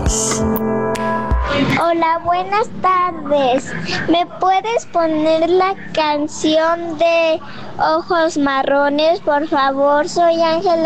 Hola, buenas tardes. ¿Me puedes poner la canción de Ojos Marrones, por favor? Soy Ángela